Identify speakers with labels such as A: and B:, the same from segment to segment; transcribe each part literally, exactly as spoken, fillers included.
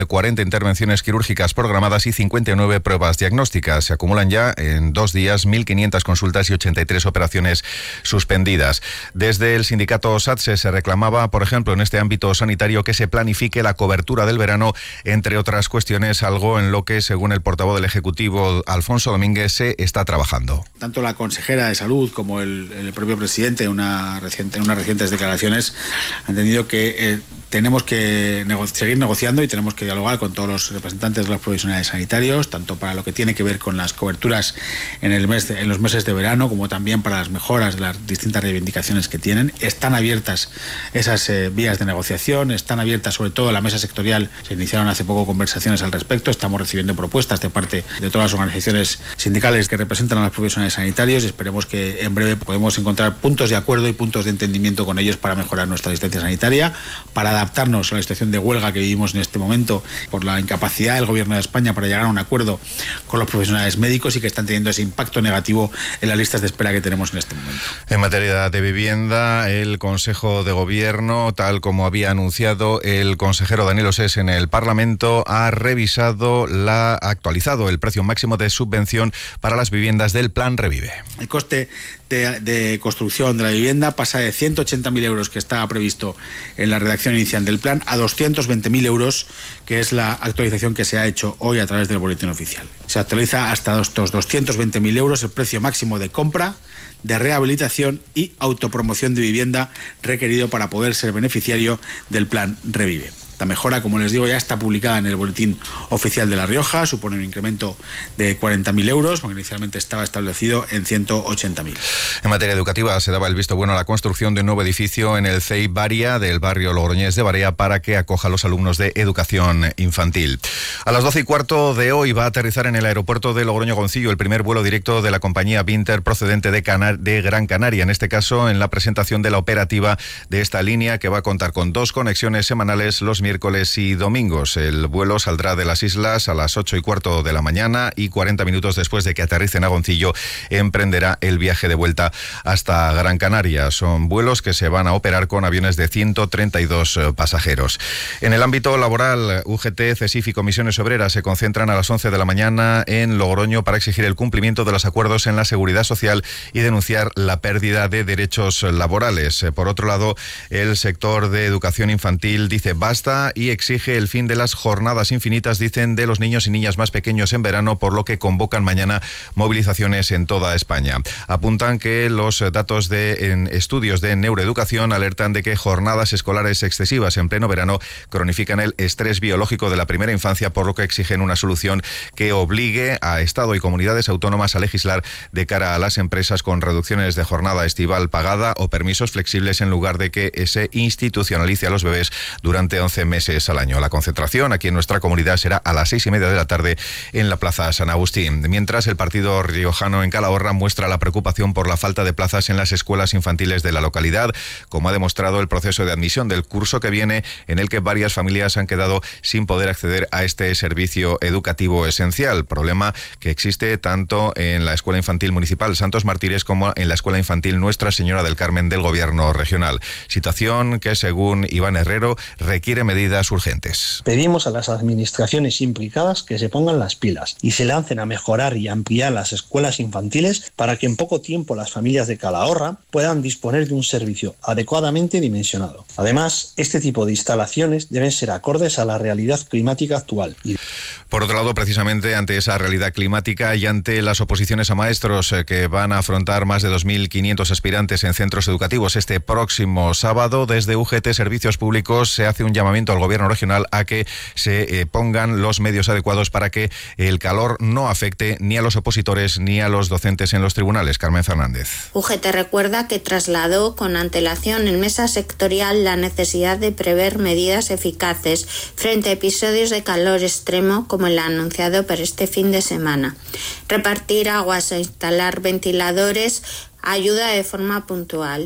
A: cuarenta intervenciones quirúrgicas programadas y cincuenta y nueve pruebas diagnósticas. Se acumulan ya en dos días mil quinientas consultas y ochenta y tres operaciones suspendidas. Desde el sindicato SATSE se reclamaba, por ejemplo, en este ámbito sanitario, que se planifique la cobertura del verano, entre otras cuestiones, algo en lo que, según el portavoz del Ejecutivo, Alfonso Domínguez, se está trabajando.
B: Tanto la consejera de Salud como el, el propio presidente, en una reciente, en unas recientes declaraciones, han entendido que eh, tenemos que nego- seguir negociando y tenemos que dialogar con todos los representantes de los profesionales sanitarios, tanto para lo que tiene que ver con las coberturas en, el mes de, en los meses de verano, como también para las mejoras de las distintas reivindicaciones que tienen. Están abiertas esas eh, vías de negociación, están abiertas sobre todo la mesa sectorial. Se iniciaron hace poco conversaciones al respecto, estamos recibiendo propuestas de parte de todas las organizaciones sindicales que representan a los profesionales sanitarios y esperemos que en breve podamos encontrar puntos de acuerdo y puntos de entendimiento con ellos para mejorar nuestra asistencia sanitaria, para adaptarnos a la situación de huelga que vivimos en este momento por la incapacidad del Gobierno de España para llegar a un acuerdo con los profesionales médicos y que están teniendo ese impacto negativo en las listas de espera que tenemos en este momento.
A: En materia de vivienda, el Consejo de Gobierno, tal como había anunciado el consejero Daniel Osés en el Parlamento, ha revisado, la, ha actualizado el precio máximo de subvención para las viviendas del Plan Revive.
B: El coste de, de construcción de la vivienda pasa de ciento ochenta mil euros, que estaba previsto en la redacción inicial del plan, a doscientos veinte mil euros, que es la actualización que se ha hecho hoy a través del boletín oficial. Se actualiza hasta estos doscientos veinte mil euros el precio máximo de compra, de rehabilitación y autopromoción de vivienda requerido para poder ser beneficiario del Plan Revive. La mejora, como les digo, ya está publicada en el boletín oficial de La Rioja, supone un incremento de cuarenta mil euros, porque inicialmente estaba establecido en ciento ochenta mil.
A: En materia educativa, se daba el visto bueno a la construcción de un nuevo edificio en el C E I Barea del barrio Logroñés de Barea para que acoja a los alumnos de educación infantil. A las doce y cuarto de hoy va a aterrizar en el aeropuerto de Logroño-Goncillo el primer vuelo directo de la compañía Binter procedente de, Canar- de Gran Canaria, en este caso en la presentación de la operativa de esta línea, que va a contar con dos conexiones semanales los miércoles y domingos. El vuelo saldrá de las islas a las ocho y cuarto de la mañana y cuarenta minutos después de que aterricen a Goncillo emprenderá el viaje de vuelta hasta Gran Canaria. Son vuelos que se van a operar con aviones de ciento treinta y dos pasajeros. En el ámbito laboral, U G T, CESIF y Comisiones Obreras se concentran a las once de la mañana en Logroño para exigir el cumplimiento de los acuerdos en la seguridad social y denunciar la pérdida de derechos laborales. Por otro lado, el sector de educación infantil dice basta y exige el fin de las jornadas infinitas, dicen, de los niños y niñas más pequeños en verano, por lo que convocan mañana movilizaciones en toda España. Apuntan que los datos de en estudios de neuroeducación alertan de que jornadas escolares excesivas en pleno verano cronifican el estrés biológico de la primera infancia, por lo que exigen una solución que obligue a Estado y comunidades autónomas a legislar de cara a las empresas con reducciones de jornada estival pagada o permisos flexibles, en lugar de que se institucionalice a los bebés durante once meses al año. La concentración aquí en nuestra comunidad será a las seis y media de la tarde en la Plaza San Agustín. Mientras, el partido riojano en Calahorra muestra la preocupación por la falta de plazas en las escuelas infantiles de la localidad, como ha demostrado el proceso de admisión del curso que viene, en el que varias familias han quedado sin poder acceder a este servicio educativo esencial. Problema que existe tanto en la Escuela Infantil Municipal Santos Mártires como en la Escuela Infantil Nuestra Señora del Carmen del Gobierno Regional. Situación que, según Iván Herrero, requiere medidas urgentes.
C: Pedimos a las administraciones implicadas que se pongan las pilas y se lancen a mejorar y ampliar las escuelas infantiles para que en poco tiempo las familias de Calahorra puedan disponer de un servicio adecuadamente dimensionado. Además, este tipo de instalaciones deben ser acordes a la realidad climática actual.
A: Por otro lado, precisamente ante esa realidad climática y ante las oposiciones a maestros que van a afrontar más de dos mil quinientos aspirantes en centros educativos este próximo sábado, desde U G T Servicios Públicos se hace un llamamiento al Gobierno regional a que se eh, pongan los medios adecuados para que el calor no afecte ni a los opositores ni a los docentes en los tribunales. Carmen Fernández.
D: U G T recuerda que trasladó con antelación en mesa sectorial la necesidad de prever medidas eficaces frente a episodios de calor extremo como el anunciado para este fin de semana. Repartir aguas o instalar ventiladores ayuda de forma puntual.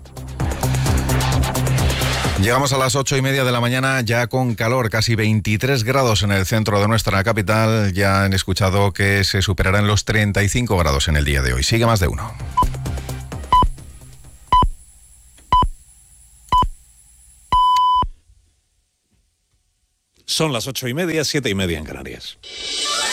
A: Llegamos a las ocho y media de la mañana ya con calor, casi veintitrés grados en el centro de nuestra capital. Ya han escuchado que se superarán los treinta y cinco grados en el día de hoy. Sigue más de uno.
E: Son las ocho y media, siete y media en Canarias.